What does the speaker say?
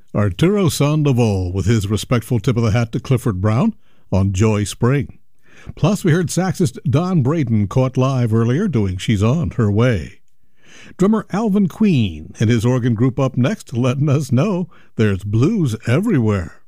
Arturo Sandoval with his respectful tip of the hat to Clifford Brown on Joy Spring. Plus, we heard saxist Don Braden caught live earlier doing She's On Her Way. Drummer Alvin Queen and his organ group up next, letting us know there's blues everywhere.